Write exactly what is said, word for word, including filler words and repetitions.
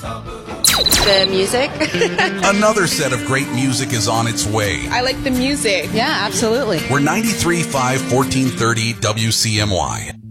The music. Another set of great music is on its way. I like the music. Yeah, absolutely. We're ninety-three point five, fourteen thirty W C M Y.